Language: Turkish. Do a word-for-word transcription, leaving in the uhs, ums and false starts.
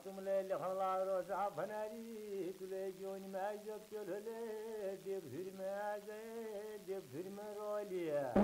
tumle lekhla roza banari tule gyoni majok cholole dev dhirme aze dev dhirme roliya